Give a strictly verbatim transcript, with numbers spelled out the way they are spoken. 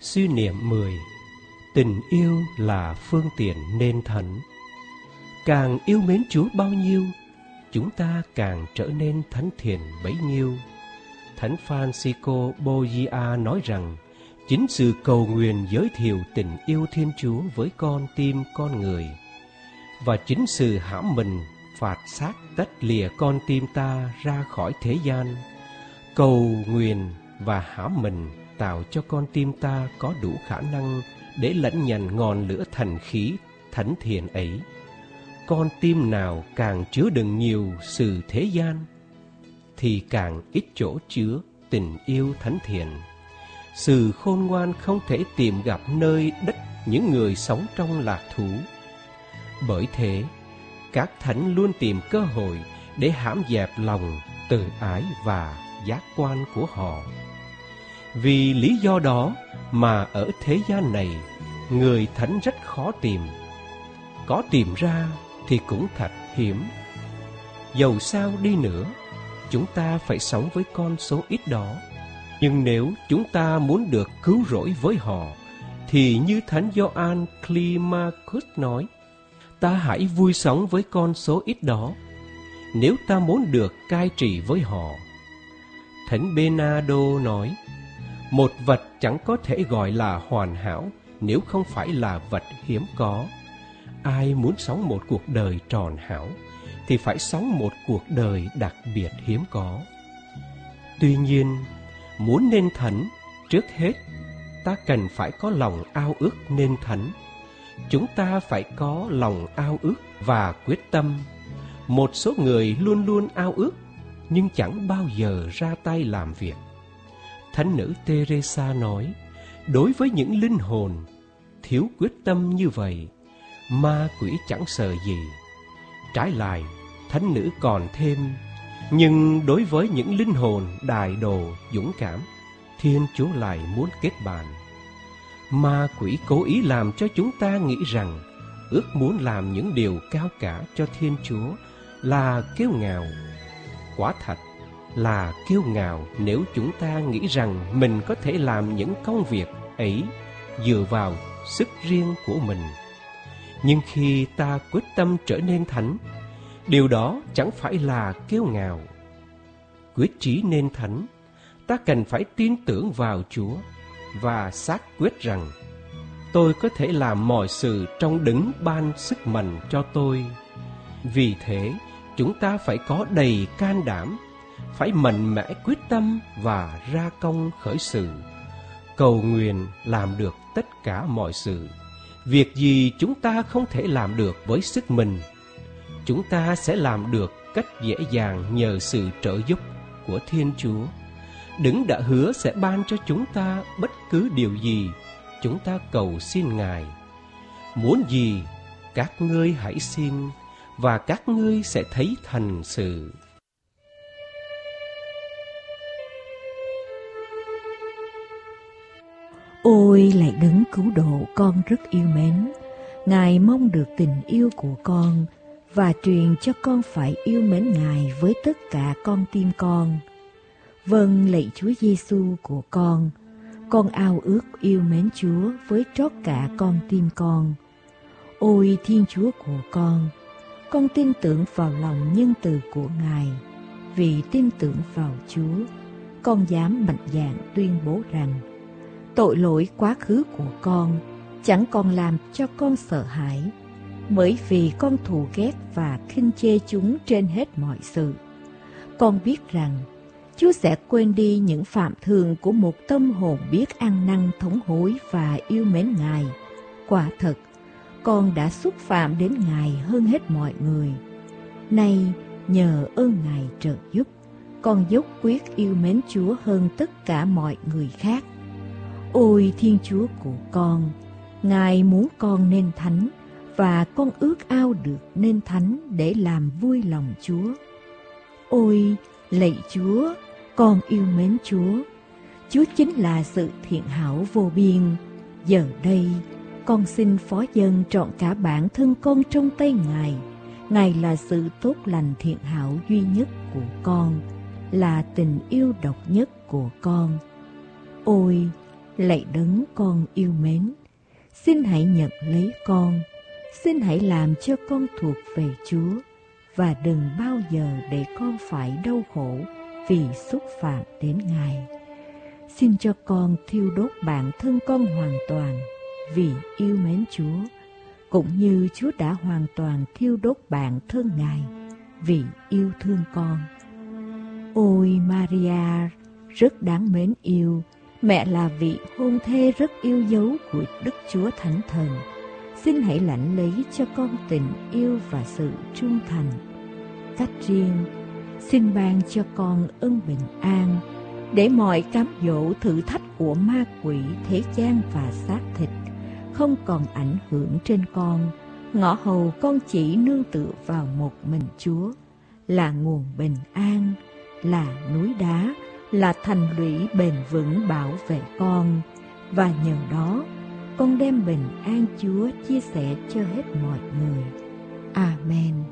Suy niệm mười. Tình yêu là phương tiện nên thánh. Càng yêu mến Chúa bao nhiêu, chúng ta càng trở nên thánh thiện bấy nhiêu. Thánh Francisco Borgia nói rằng, chính sự cầu nguyện giới thiệu tình yêu Thiên Chúa với con tim con người, và chính sự hãm mình phạt xác tách lìa con tim ta ra khỏi thế gian. Cầu nguyện và hãm mình tạo cho con tim ta có đủ khả năng để lãnh nhận ngọn lửa thành khí thánh thiện ấy. Con tim nào càng chứa đựng nhiều sự thế gian, thì càng ít chỗ chứa tình yêu thánh thiện. Sự khôn ngoan không thể tìm gặp nơi đất những người sống trong lạc thú. Bởi thế, các thánh luôn tìm cơ hội để hãm dẹp lòng từ ái và giác quan của họ. Vì lý do đó mà ở thế gian này, người thánh rất khó tìm. Có tìm ra thì cũng thật hiếm. Dầu sao đi nữa, chúng ta phải sống với con số ít đó. Nhưng nếu chúng ta muốn được cứu rỗi với họ, thì như Thánh Gioan Climacus nói, ta hãy vui sống với con số ít đó, nếu ta muốn được cai trị với họ. Thánh Bernardo nói, một vật chẳng có thể gọi là hoàn hảo nếu không phải là vật hiếm có. Ai muốn sống một cuộc đời tròn hảo thì phải sống một cuộc đời đặc biệt hiếm có. Tuy nhiên, muốn nên thánh, trước hết ta cần phải có lòng ao ước nên thánh. Chúng ta phải có lòng ao ước và quyết tâm. Một số người luôn luôn ao ước nhưng chẳng bao giờ ra tay làm việc. Thánh nữ Teresa nói, đối với những linh hồn thiếu quyết tâm như vậy, ma quỷ chẳng sợ gì. Trái lại, thánh nữ còn thêm, nhưng đối với những linh hồn đại độ dũng cảm, Thiên Chúa lại muốn kết bạn. Ma quỷ cố ý làm cho chúng ta nghĩ rằng ước muốn làm những điều cao cả cho Thiên Chúa là kiêu ngạo. Quả thật là kiêu ngạo nếu chúng ta nghĩ rằng mình có thể làm những công việc ấy dựa vào sức riêng của mình. Nhưng khi ta quyết tâm trở nên thánh, điều đó chẳng phải là kiêu ngạo. Quyết chí nên thánh, ta cần phải tin tưởng vào Chúa và xác quyết rằng tôi có thể làm mọi sự trong Đấng ban sức mạnh cho tôi. Vì thế, chúng ta phải có đầy can đảm, phải mạnh mẽ quyết tâm và ra công khởi sự. Cầu nguyện làm được tất cả mọi sự. Việc gì chúng ta không thể làm được với sức mình, chúng ta sẽ làm được cách dễ dàng nhờ sự trợ giúp của Thiên Chúa. Đấng đã hứa sẽ ban cho chúng ta bất cứ điều gì chúng ta cầu xin Ngài. Muốn gì, các ngươi hãy xin, và các ngươi sẽ thấy thành sự. Ôi lạy Đấng cứu độ con rất yêu mến, Ngài mong được tình yêu của con và truyền cho con phải yêu mến Ngài với tất cả con tim con. Vâng, lạy Chúa Giêsu của con, con ao ước yêu mến Chúa với trót cả con tim con. Ôi Thiên Chúa của con, con tin tưởng vào lòng nhân từ của Ngài. Vì tin tưởng vào Chúa, con dám mạnh dạn tuyên bố rằng tội lỗi quá khứ của con chẳng còn làm cho con sợ hãi, bởi vì con thù ghét và khinh chê chúng trên hết mọi sự. Con biết rằng Chúa sẽ quên đi những phạm thường của một tâm hồn biết ăn năn thống hối và yêu mến Ngài. Quả thật, con đã xúc phạm đến Ngài hơn hết mọi người. Nay, nhờ ơn Ngài trợ giúp, con dốc quyết yêu mến Chúa hơn tất cả mọi người khác. Ôi Thiên Chúa của con, Ngài muốn con nên thánh, và con ước ao được nên thánh để làm vui lòng Chúa. Ôi lạy Chúa, con yêu mến Chúa. Chúa chính là sự thiện hảo vô biên. Giờ đây, con xin phó dâng trọn cả bản thân con trong tay Ngài. Ngài là sự tốt lành thiện hảo duy nhất của con, là tình yêu độc nhất của con. Ôi, Lạy Đấng con yêu mến, xin hãy nhận lấy con, xin hãy làm cho con thuộc về Chúa, và đừng bao giờ để con phải đau khổ vì xúc phạm đến Ngài. Xin cho con thiêu đốt bản thân con hoàn toàn vì yêu mến Chúa, cũng như Chúa đã hoàn toàn thiêu đốt bản thân Ngài vì yêu thương con. Ôi Maria rất đáng mến yêu, mẹ là vị hôn thê rất yêu dấu của Đức Chúa Thánh Thần. Xin hãy lãnh lấy cho con tình yêu và sự trung thành. Cách riêng, xin ban cho con ân bình an, để mọi cám dỗ thử thách của ma quỷ thế gian và xác thịt không còn ảnh hưởng trên con, ngõ hầu con chỉ nương tựa vào một mình Chúa, là nguồn bình an, là núi đá, là thành lũy bền vững bảo vệ con, và nhờ đó con đem bình an Chúa chia sẻ cho hết mọi người. Amen.